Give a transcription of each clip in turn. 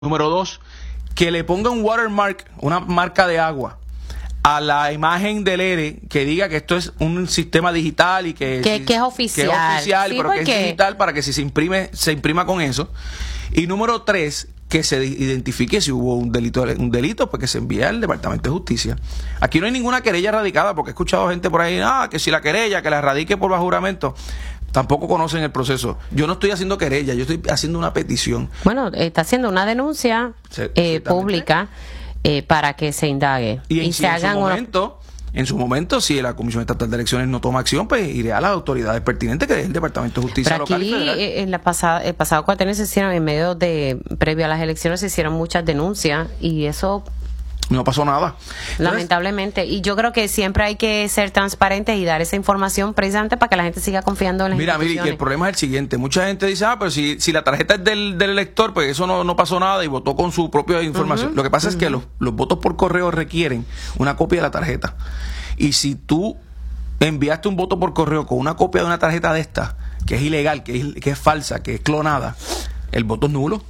Número 2, que le ponga un watermark, una marca de agua, a la imagen del ERE que diga que esto es un sistema digital y que es oficial. Que es oficial, sí, pero porque que es digital para que si se imprima con eso. Y número 3, que se identifique si hubo un delito, pues que se envíe al Departamento de Justicia. Aquí no hay ninguna querella radicada, porque he escuchado gente por ahí, que si la querella, que la radique por bajo juramento. Tampoco conocen el proceso. Yo no estoy haciendo querella, yo estoy haciendo una petición. Bueno, está haciendo una denuncia pública para que se indague. Y se hagan en su momento, si la Comisión Estatal de Elecciones no toma acción, pues iré a las autoridades pertinentes, que es el Departamento de Justicia pero local aquí, y federal. el pasado cuatrenio se hicieron, en medio previo a las elecciones, se hicieron muchas denuncias y eso no pasó nada. Lamentablemente. Y yo creo que siempre hay que ser transparentes y dar esa información precisamente para que la gente siga confiando en las instituciones. Mira, el problema es el siguiente. Mucha gente dice, pero si la tarjeta es del elector, pues eso no pasó nada y votó con su propia información. Lo que pasa es que los votos por correo requieren una copia de la tarjeta. Y si tú enviaste un voto por correo con una copia de una tarjeta de esta, que es ilegal, que es falsa, que es clonada, el voto es nulo.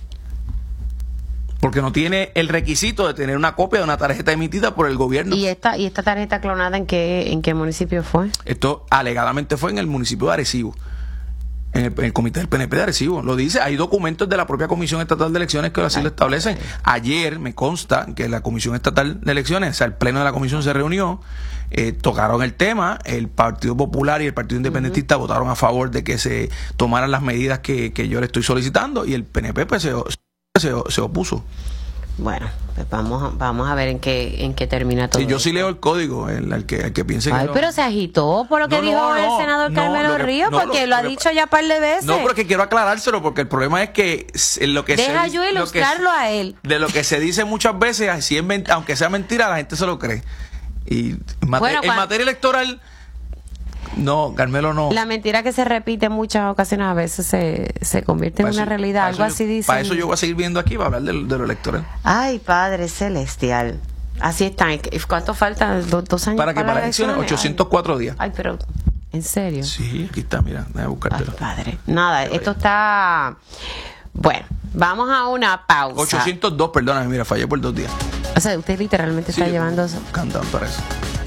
Porque no tiene el requisito de tener una copia de una tarjeta emitida por el gobierno. ¿Y esta tarjeta clonada en qué municipio fue? Esto alegadamente fue en el municipio de Arecibo, en el comité del PNP de Arecibo. Lo dice, hay documentos de la propia Comisión Estatal de Elecciones que así lo establecen. Ayer me consta que la Comisión Estatal de Elecciones, o sea, el pleno de la comisión se reunió, tocaron el tema, el Partido Popular y el Partido Independentista votaron a favor de que se tomaran las medidas que yo le estoy solicitando, y el PNP pues se opuso. Bueno, pues vamos a ver en qué termina todo. Sí, yo sí leo el código, el que piense que no. Pero se agitó por lo que dijo el senador Carmelo Ríos, porque lo ha dicho ya un par de veces. No, pero que quiero aclarárselo, porque el problema es que lo que deja yo ilustrarlo a él. De lo que se dice muchas veces, así aunque sea mentira, la gente se lo cree. Y en materia electoral, no, Carmelo no. La mentira que se repite en muchas ocasiones a veces se convierte en una realidad. Algo así dice. Para eso yo voy a seguir viendo aquí, para hablar de lo electoral. Ay, Padre Celestial. Así están. ¿Cuánto falta? ¿2 años para las elecciones? 804 días. Ay, pero ¿en serio? Sí, aquí está, mira, déjame buscártelo. Ay, Padre. Nada, esto está... Bueno, vamos a una pausa. 802, perdóname, mira, fallé por 2 días. O sea, usted literalmente está llevando... Cantando para eso.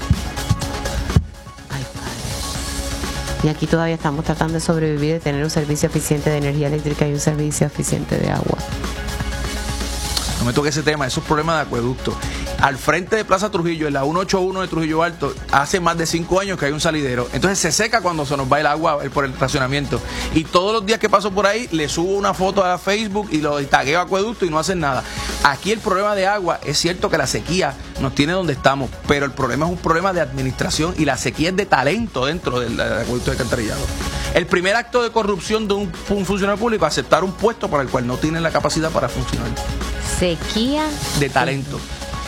Y aquí todavía estamos tratando de sobrevivir, de tener un servicio eficiente de energía eléctrica y un servicio eficiente de agua. No me toque ese tema, esos problemas de acueducto. Al frente de Plaza Trujillo, en la 181 de Trujillo Alto, hace más de 5 años que hay un salidero. Entonces se seca cuando se nos va el agua por el racionamiento. Y todos los días que paso por ahí, le subo una foto a Facebook y lo tagueo acueducto y no hacen nada. Aquí el problema de agua, es cierto que la sequía nos tiene donde estamos, pero el problema es un problema de administración y la sequía es de talento dentro del acueducto de alcantarillado. El primer acto de corrupción de un funcionario público es aceptar un puesto para el cual no tiene la capacidad para funcionar. Sequía de talento.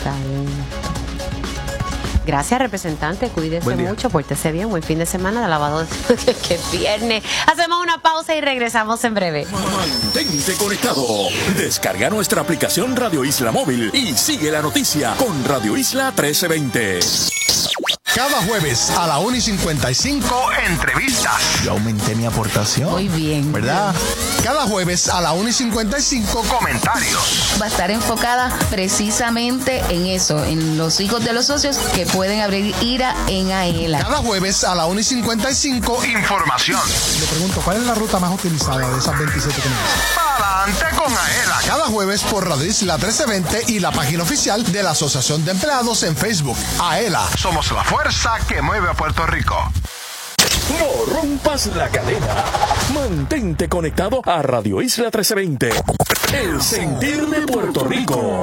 Gracias, representante. Cuídese mucho, pórtese bien. Buen fin de semana de lavado que es viernes. Hacemos una pausa y regresamos en breve. Mantente conectado. Descarga nuestra aplicación Radio Isla Móvil y sigue la noticia con Radio Isla 1320. Cada jueves a la 1:55, entrevistas. Yo aumenté mi aportación. Muy bien. ¿Verdad? Cada jueves a la 1:55, comentarios. Va a estar enfocada precisamente en eso, en los hijos de los socios que pueden abrir IRA en AELA. Cada jueves a la 1:55, información. Le pregunto, ¿cuál es la ruta más utilizada de esas 27 que me dicen? Adelante con AELA. Cada jueves por Radio Isla 1320 y la página oficial de la Asociación de Empleados en Facebook. AELA. Somos la fuerza que mueve a Puerto Rico. No rompas la cadena. Mantente conectado a Radio Isla 1320. El sentir de Puerto Rico.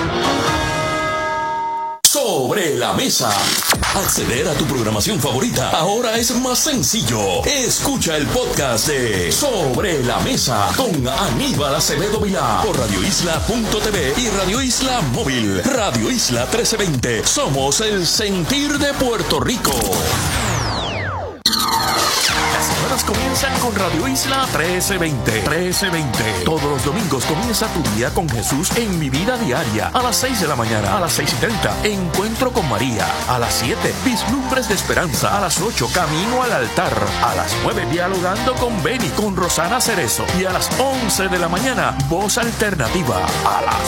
Sobre la mesa. Acceder a tu programación favorita ahora es más sencillo. Escucha el podcast de Sobre la Mesa con Aníbal Acevedo Vilá por radioisla.tv y Radio Isla Móvil. Radio Isla 1320. Somos el sentir de Puerto Rico. Las semanas comienzan Sintonizan con Radio Isla 1320. 1320. Todos los domingos comienza tu día con Jesús en Mi Vida Diaria. A las 6 de la mañana. A las 6:30. Encuentro con María. A las 7. Vislumbres de Esperanza. A las 8. Camino al altar. A las 9. Dialogando con Beni, con Rosana Cerezo. Y a las 11 de la mañana. Voz Alternativa. A las